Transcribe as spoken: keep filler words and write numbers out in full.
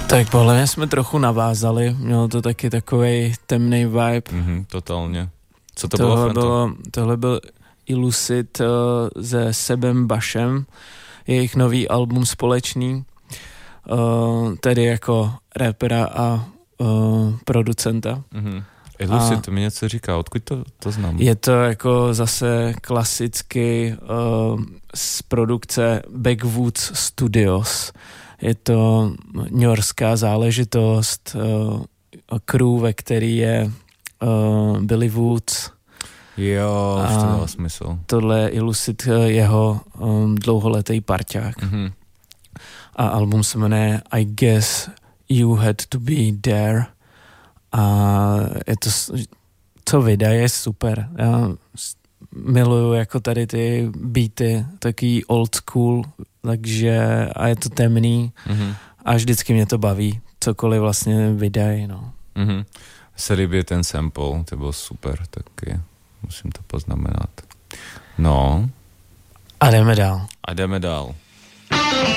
Tak podle mě jsme trochu navázali, mělo to taky takovej temnej vibe. Mhm, totálně. Co to tohle bylo, bylo? Tohle byl Illucid uh, se Sebem Bashem, jejich nový album společný, uh, tedy jako rapera a uh, producenta. Mhm. Illucid, to mi něco říká, odkud to, to znám? Je to jako zase klasicky uh, z produkce Backwoods Studios. Je to newyorská záležitost, uh, crew, ve který je uh, Billy Woods. Jo, už to dává smysl. Tohle je Illucid, jeho um, dlouholetý parťák. Mm-hmm. A album se jmenuje I Guess You Had to Be There. A je to, co vydaje, je super. Já miluju jako tady ty beaty, taký old school, takže a je to temný mm-hmm. a vždycky mě to baví, cokoliv vlastně vydají, no. Mm-hmm. Se líbí ten sample, to bylo super, taky musím to poznamenat. No. A jdeme dál. A jdeme dál.